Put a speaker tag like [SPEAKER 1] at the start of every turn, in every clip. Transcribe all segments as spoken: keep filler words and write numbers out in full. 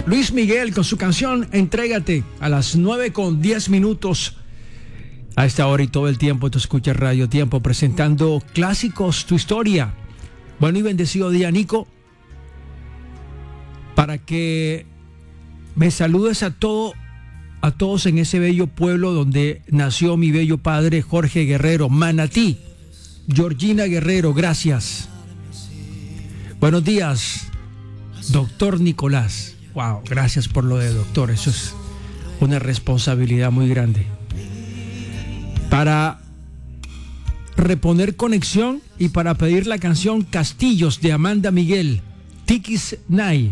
[SPEAKER 1] Luis Miguel con su canción Entrégate a las nueve con diez minutos. A esta hora y todo el tiempo tú escuchas Radio Tiempo presentando Clásicos, tu historia. Bueno y bendecido día, Nico. Para que me saludes a todo, a todos en ese bello pueblo donde nació mi bello padre Jorge Guerrero, Manatí. Georgina Guerrero, gracias. Buenos días, doctor Nicolás. Wow, gracias por lo de doctor, eso es una responsabilidad muy grande. Para reponer conexión y para pedir la canción Castillos de Amanda Miguel, Tikis Nay.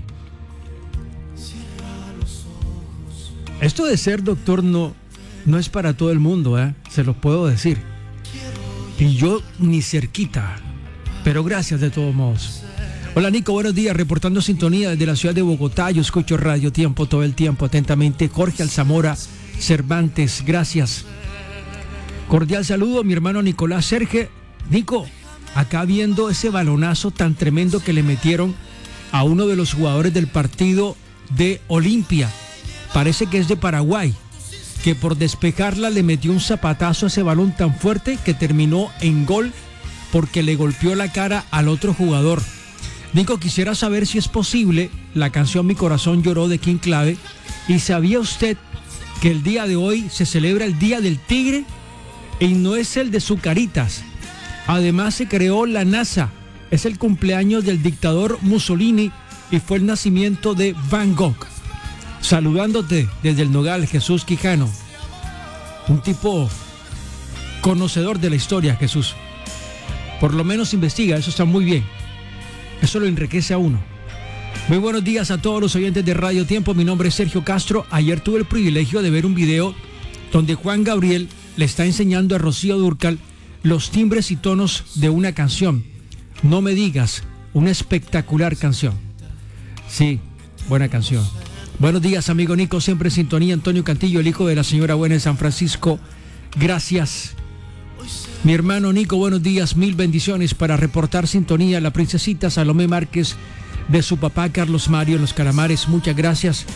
[SPEAKER 1] Esto de ser doctor no, no es para todo el mundo, ¿eh? Se los puedo decir. Y yo ni cerquita, pero gracias de todos modos. Hola Nico, buenos días, reportando sintonía desde la ciudad de Bogotá. Yo escucho Radio Tiempo todo el tiempo, atentamente Jorge Alzamora Cervantes, gracias. Cordial saludo, mi hermano Nicolás Serge. Nico, acá viendo ese balonazo tan tremendo que le metieron a uno de los jugadores del partido de Olimpia. Parece que es de Paraguay, que por despejarla le metió un zapatazo a ese balón tan fuerte que terminó en gol porque le golpeó la cara al otro jugador. Nico, quisiera saber si es posible la canción Mi Corazón Lloró de King Clave. ¿Y sabía usted que el día de hoy se celebra el Día del Tigre y no es el de Zucaritas? Además se creó la NASA, es el cumpleaños del dictador Mussolini y fue el nacimiento de Van Gogh. Saludándote desde el Nogal, Jesús Quijano. Un tipo conocedor de la historia, Jesús. Por lo menos investiga, eso está muy bien. Eso lo enriquece a uno. Muy buenos días a todos los oyentes de Radio Tiempo. Mi nombre es Sergio Castro. Ayer tuve el privilegio de ver un video donde Juan Gabriel le está enseñando a Rocío Dúrcal los timbres y tonos de una canción. No me digas, una espectacular canción. Sí, buena canción. Buenos días, amigo Nico, siempre en sintonía. Antonio Cantillo, el hijo de la señora buena en San Francisco. Gracias. Mi hermano Nico, buenos días, mil bendiciones para reportar sintonía. La princesita Salomé Márquez de su papá Carlos Mario en Los Calamares, muchas gracias.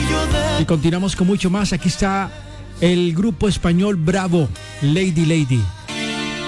[SPEAKER 1] Y continuamos con mucho más. Aquí está el grupo español Bravo, Lady Lady.